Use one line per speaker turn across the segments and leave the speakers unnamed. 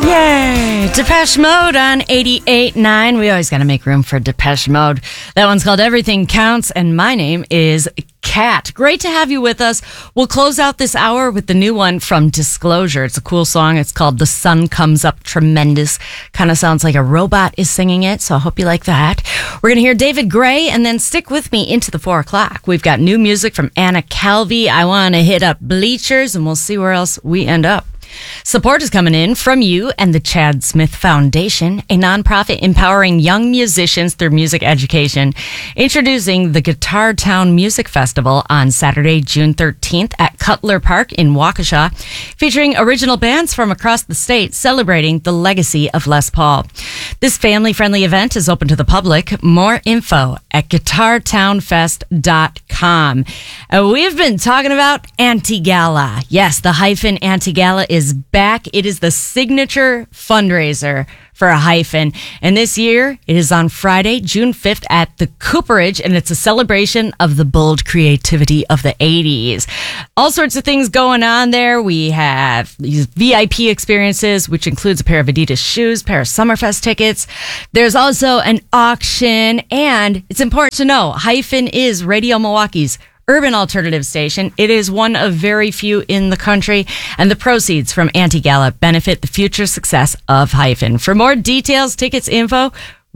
Yay! Depeche Mode on 88.9. We always got to make room for Depeche Mode. That one's called Everything Counts, and my name is Kat. Great to have you with us. We'll close out this hour with the new one from Disclosure. It's a cool song. It's called The Sun Comes Up Tremendous. Kind of sounds like a robot is singing it, so I hope you like that. We're going to hear David Gray, and then stick with me into the 4 o'clock. We've got new music from Anna Calvi. I want to hit up Bleachers, and we'll see where else we end up. Support is coming in from you and the Chad Smith Foundation, a nonprofit empowering young musicians through music education. Introducing the Guitar Town Music Festival on Saturday, June 13th at Cutler Park in Waukesha, featuring original bands from across the state celebrating the legacy of Les Paul. This family-friendly event is open to the public. More info at guitartownfest.com. We've been talking about Anti-Gala. Yes, the Hyphen Anti-Gala is back. It is the signature fundraiser for a Hyphen. And this year, it is on Friday, June 5th at the Cooperage, and it's a celebration of the bold creativity of the 80s. All sorts of things going on there. We have these VIP experiences, which includes a pair of Adidas shoes, pair of Summerfest tickets. There's also an auction, and it's important to know, Hyphen is Radio Milwaukee's urban alternative station. It is one of very few in the country, and the proceeds from Anti-Gala benefit the future success of Hyphen. For more details, tickets, info,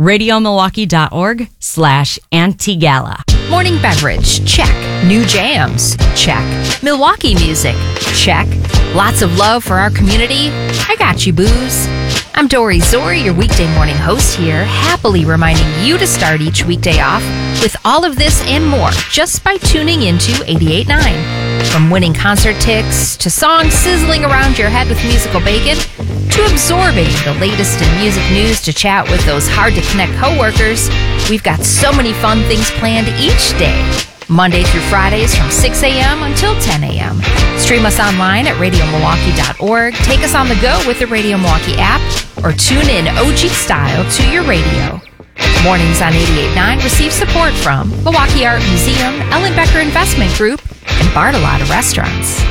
radiomilwaukee.org/Anti-Gala.
Morning beverage, check. New jams, check. Milwaukee music, check. Lots of love for our community. I got you, booze. I'm Dory Zori, your weekday morning host here, happily reminding you to start each weekday off with all of this and more just by tuning into 88.9. From winning concert tickets to songs sizzling around your head with musical bacon to absorbing the latest in music news to chat with those hard-to-connect coworkers, we've got so many fun things planned each day. Monday through Fridays from 6 a.m. until 10 a.m. Stream us online at radiomilwaukee.org. Take us on the go with the Radio Milwaukee app or tune in OG style to your radio. Mornings on 88.9 receive support from Milwaukee Art Museum, Ellen Becker Investment Group, and Bartolotta Restaurants.